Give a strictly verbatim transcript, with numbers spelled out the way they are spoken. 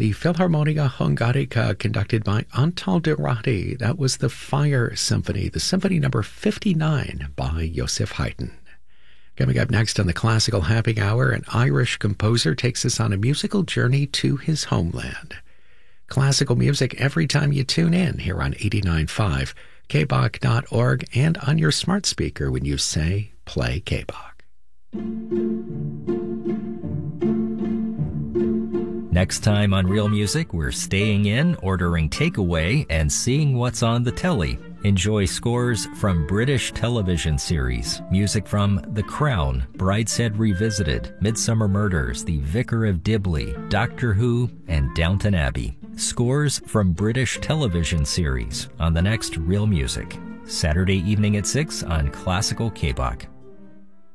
The Philharmonia Hungarica, conducted by Antal Durati. That was the Fire Symphony, the Symphony number fifty-nine by Joseph Haydn. Coming up next on the Classical Happy Hour, an Irish composer takes us on a musical journey to his homeland. Classical music every time you tune in here on eighty-nine point five, K B O C dot org, and on your smart speaker when you say, play K B O C. Next time on Real Music, we're staying in, ordering takeaway, and seeing what's on the telly. Enjoy scores from British television series, music from The Crown, Brideshead Revisited, Midsummer Murders, The Vicar of Dibley, Doctor Who, and Downton Abbey. Scores from British television series on the next Real Music. Saturday evening at six on Classical K B O C.